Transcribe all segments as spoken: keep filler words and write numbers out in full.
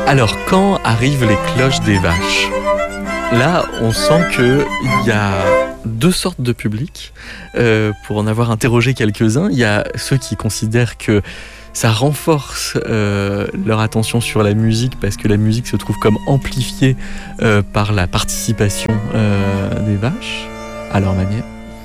Alors, quand arrivent les cloches des vaches, là, on sent qu'il y a deux sortes de publics. Euh, pour en avoir interrogé quelques-uns, il y a ceux qui considèrent que ça renforce euh, leur attention sur la musique parce que la musique se trouve comme amplifiée euh, par la participation euh, des vaches à leur manière.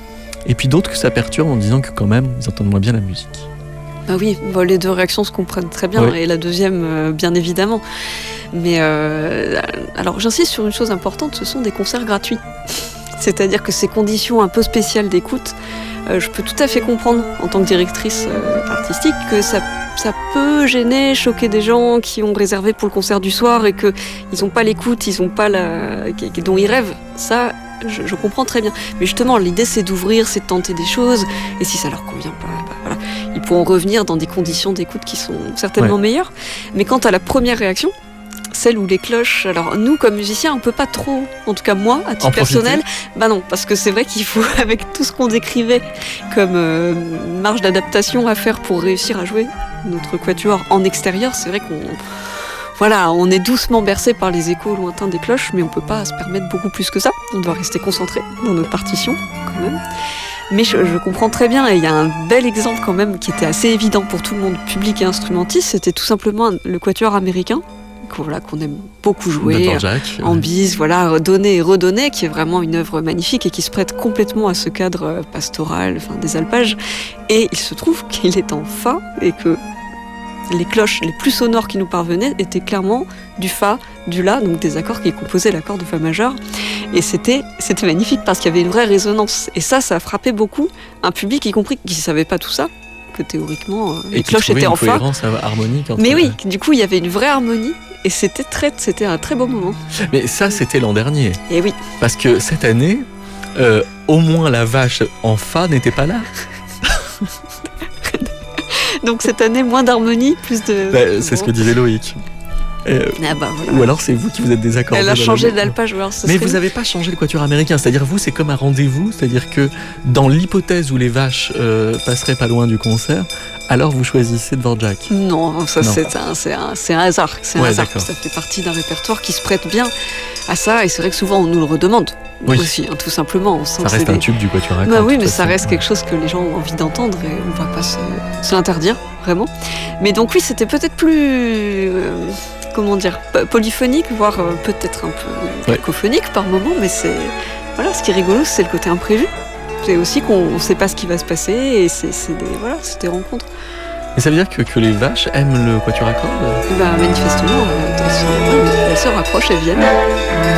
Et puis d'autres que ça perturbe en disant que quand même, ils entendent moins bien la musique. Ah oui, bon, les deux réactions se comprennent très bien, oui. Et la deuxième, euh, bien évidemment. Mais euh, alors j'insiste sur une chose importante, ce sont des concerts gratuits. C'est-à-dire que ces conditions un peu spéciales d'écoute, euh, je peux tout à fait comprendre en tant que directrice euh, artistique que ça, ça peut gêner, choquer des gens qui ont réservé pour le concert du soir et qu'ils n'ont pas l'écoute, ils ont pas la, dont ils rêvent. Ça, je, je comprends très bien. Mais justement, l'idée c'est d'ouvrir, c'est de tenter des choses, et si ça leur convient pas, bah, voilà, ils pourront revenir dans des conditions d'écoute qui sont certainement ouais. meilleures. Mais quant à la première réaction, celle où les cloches, alors nous comme musiciens on peut pas trop, en tout cas moi à titre personnel, bah non, parce que c'est vrai qu'il faut, avec tout ce qu'on décrivait comme euh, marge d'adaptation à faire pour réussir à jouer notre quatuor en extérieur, c'est vrai qu'on voilà, on est doucement bercé par les échos lointains des cloches, mais on peut pas se permettre beaucoup plus que ça, on doit rester concentré dans notre partition quand même. Mais je, je comprends très bien, et il y a un bel exemple quand même qui était assez évident pour tout le monde, public et instrumentiste, c'était tout simplement le quatuor américain, Voilà, qu'on aime beaucoup jouer Jack, en ouais. bise, voilà, donner et redonner, qui est vraiment une œuvre magnifique et qui se prête complètement à ce cadre pastoral, enfin, des alpages. Et il se trouve qu'il est en fa et que les cloches les plus sonores qui nous parvenaient étaient clairement du fa, du la, donc des accords qui composaient l'accord de fa majeur. Et c'était, c'était magnifique parce qu'il y avait une vraie résonance. Et ça, ça a frappé beaucoup un public, y compris qui ne savait pas tout ça, que théoriquement euh, les cloches étaient en fa. Harmonique entre Mais oui, du coup il y avait une vraie harmonie et c'était très, c'était un très beau moment. Mais ça c'était l'an dernier. Et oui. Parce que cette année, euh, au moins la vache en fa n'était pas là. Donc cette année moins d'harmonie, plus de. Bah, c'est bon. Ce que disait Loïc. Euh, ah bah voilà. Ou alors c'est vous qui vous êtes désaccordé. Elle a changé d'alpage. Mais vous n'avez pas changé le quatuor américain. C'est-à-dire vous, c'est comme un rendez-vous. C'est-à-dire que dans l'hypothèse où les vaches euh, passeraient pas loin du concert, alors vous choisissez Dvorak. Non, ça non. C'est, un, c'est, un, c'est un hasard. C'est un ouais, hasard. Ça fait partie d'un répertoire qui se prête bien à ça. Et c'est vrai que souvent on nous le redemande oui. aussi, hein, tout simplement. On sent ça reste un tube du quatuor américain. Bah oui, mais ça reste ouais. quelque chose que les gens ont envie d'entendre et on va pas se, se l'interdire vraiment. Mais donc oui, c'était peut-être plus. Euh, comment dire, polyphonique, voire euh, peut-être un peu ouais. cacophonique par moment, mais c'est voilà, ce qui est rigolo, c'est le côté imprévu. C'est aussi qu'on ne sait pas ce qui va se passer et c'est, c'est des voilà, c'est des rencontres. Et ça veut dire que, que les vaches aiment le quatuor à cordes ? Bah manifestement, elles se rapprochent et viennent.